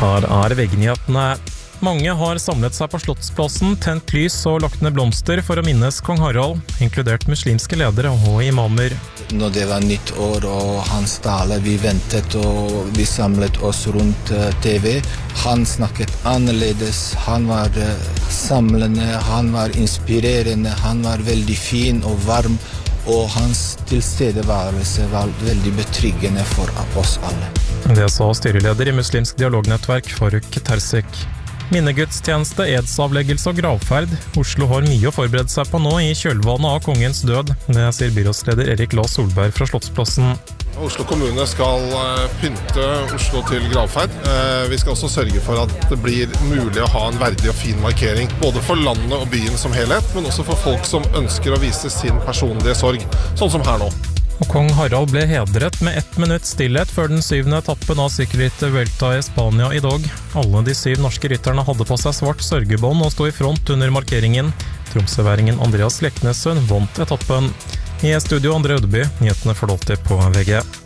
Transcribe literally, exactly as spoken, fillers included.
Her er VG-nyhetene. Mange har samlet seg på Slottsplassen, tent lys og lagt ned blomster for å minnes kong Harald, inkludert muslimske ledere og imamer. Når det var nytt år og hans tale, vi ventet og vi samlet oss rundt T V. Han snakket annerledes, han var samlende, han var inspirerende, han var veldig fin og varm, og hans tilstedeværelse var veldig betryggende for oss alle. Det sa styreleder i Muslimsk dialognettverk Faruk Tersek. Minnegudstjeneste, edsavleggelse og gravferd. Oslo har mye å forberede seg på nå i kjølvannet av kongens død. Det sier byrådsleder Erik Laas Solberg fra Slottsplassen. Oslo kommune skal pynte Oslo til gravferd. Vi skal også sørge for at det blir mulig å ha en verdig og fin markering, både for landet og byen som helhet, men også for folk som ønsker å vise sin personlige sorg, sånn som her nå. Og kong Harald ble hedret med ett minutt stillhet før den syvende etappen av sykkelrittet Vuelta i Spania i dag. Alle de syv norske rytterne hadde på seg svart sørgebånd og sto i front under markeringen. Tromsøværingen Andreas Leknessøn vant etappen. I studio Andre Ødeby, nyhetene får du alltid på V G.